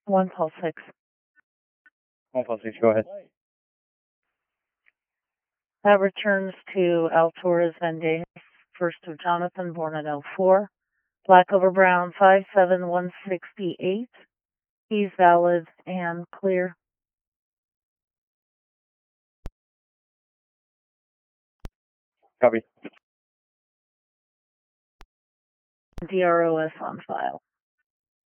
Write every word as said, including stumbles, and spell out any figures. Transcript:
One call six. One call six, go ahead. That returns to Al Torres Vendejas, first of Jonathan, born at L four. Black over brown, five seven one sixty-eight. He's valid and clear. Copy. D R O S on file.